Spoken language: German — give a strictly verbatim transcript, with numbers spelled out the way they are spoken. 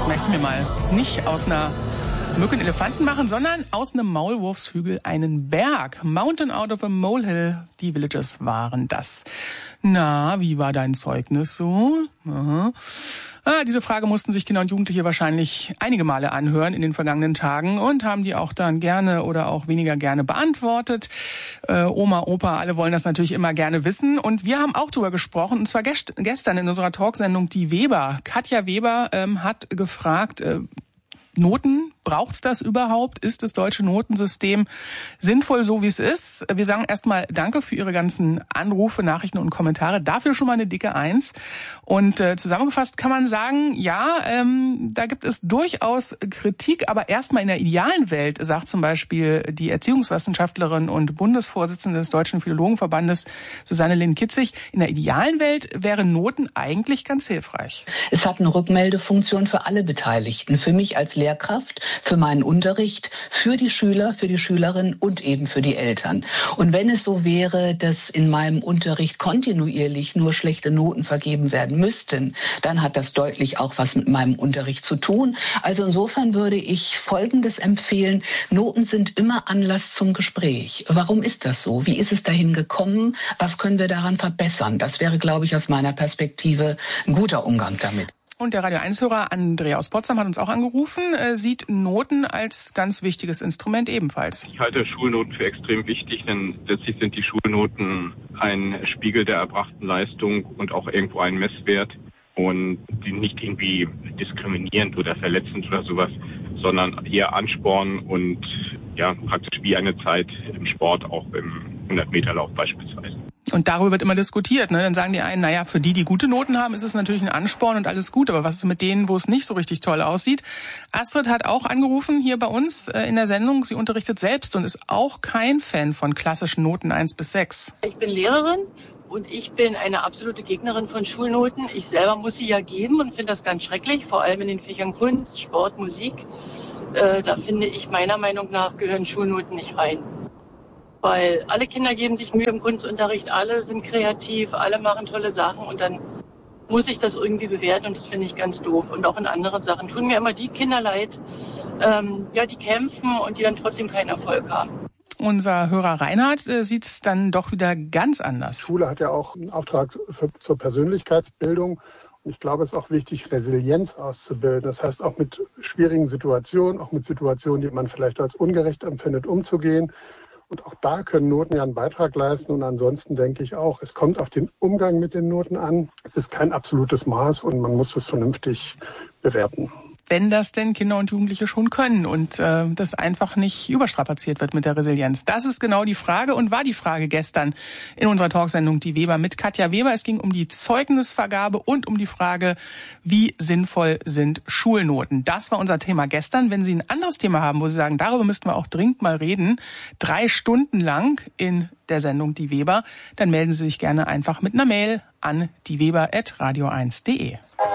möchte ich mir mal nicht aus einer Mücke einen Elefanten machen, sondern aus einem Maulwurfshügel einen Berg. Mountain out of a molehill, die Villages waren das. Na, wie war dein Zeugnis so? Aha. Ah, diese Frage mussten sich Kinder und Jugendliche wahrscheinlich einige Male anhören in den vergangenen Tagen und haben die auch dann gerne oder auch weniger gerne beantwortet. Äh, Oma, Opa, alle wollen das natürlich immer gerne wissen. Und wir haben auch drüber gesprochen, und zwar gest- gestern in unserer Talksendung Die Weber. Katja Weber ähm, hat gefragt, äh, Noten, braucht's das überhaupt? Ist das deutsche Notensystem sinnvoll, so wie es ist? Wir sagen erstmal Danke für Ihre ganzen Anrufe, Nachrichten und Kommentare. Dafür schon mal eine dicke Eins. Und äh, zusammengefasst kann man sagen, ja, ähm, da gibt es durchaus Kritik, aber erstmal in der idealen Welt, sagt zum Beispiel die Erziehungswissenschaftlerin und Bundesvorsitzende des Deutschen Philologenverbandes, Susanne Linn-Kitzig, in der idealen Welt wären Noten eigentlich ganz hilfreich. Es hat eine Rückmeldefunktion für alle Beteiligten, für mich als Lehrkraft, für meinen Unterricht, für die Schüler, für die Schülerinnen und eben für die Eltern. Und wenn es so wäre, dass in meinem Unterricht kontinuierlich nur schlechte Noten vergeben werden müssten, dann hat das deutlich auch was mit meinem Unterricht zu tun. Also insofern würde ich Folgendes empfehlen. Noten sind immer Anlass zum Gespräch. Warum ist das so? Wie ist es dahin gekommen? Was können wir daran verbessern? Das wäre, glaube ich, aus meiner Perspektive ein guter Umgang damit. Und der Radio eins Hörer Andrea aus Potsdam hat uns auch angerufen, äh, sieht Noten als ganz wichtiges Instrument ebenfalls. Ich halte Schulnoten für extrem wichtig, denn letztlich sind die Schulnoten ein Spiegel der erbrachten Leistung und auch irgendwo ein Messwert und die nicht irgendwie diskriminierend oder verletzend oder sowas, sondern eher Ansporn und ja praktisch wie eine Zeit im Sport, auch im hundert-Meter-Lauf beispielsweise. Und darüber wird immer diskutiert, ne? Dann sagen die einen, naja, für die, die gute Noten haben, ist es natürlich ein Ansporn und alles gut. Aber was ist mit denen, wo es nicht so richtig toll aussieht? Astrid hat auch angerufen hier bei uns äh, in der Sendung. Sie unterrichtet selbst und ist auch kein Fan von klassischen Noten eins bis sechs. Ich bin Lehrerin und ich bin eine absolute Gegnerin von Schulnoten. Ich selber muss sie ja geben und finde das ganz schrecklich, vor allem in den Fächern Kunst, Sport, Musik. Äh, da finde ich, meiner Meinung nach, gehören Schulnoten nicht rein. Weil alle Kinder geben sich Mühe im Kunstunterricht, alle sind kreativ, alle machen tolle Sachen und dann muss ich das irgendwie bewerten und das finde ich ganz doof. Und auch in anderen Sachen tun mir immer die Kinder leid, ähm, ja, die kämpfen und die dann trotzdem keinen Erfolg haben. Unser Hörer Reinhard äh, sieht es dann doch wieder ganz anders. Schule hat ja auch einen Auftrag für, zur Persönlichkeitsbildung. Und ich glaube, es ist auch wichtig, Resilienz auszubilden. Das heißt, auch mit schwierigen Situationen, auch mit Situationen, die man vielleicht als ungerecht empfindet, umzugehen. Und auch da können Noten ja einen Beitrag leisten. Und ansonsten denke ich auch, es kommt auf den Umgang mit den Noten an. Es ist kein absolutes Maß und man muss es vernünftig bewerten. Wenn das denn Kinder und Jugendliche schon können und äh, das einfach nicht überstrapaziert wird mit der Resilienz. Das ist genau die Frage und war die Frage gestern in unserer Talksendung Die Weber mit Katja Weber. Es ging um die Zeugnisvergabe und um die Frage, wie sinnvoll sind Schulnoten. Das war unser Thema gestern. Wenn Sie ein anderes Thema haben, wo Sie sagen, darüber müssten wir auch dringend mal reden, drei Stunden lang in der Sendung Die Weber, dann melden Sie sich gerne einfach mit einer Mail an dieweber at radio eins punkt de.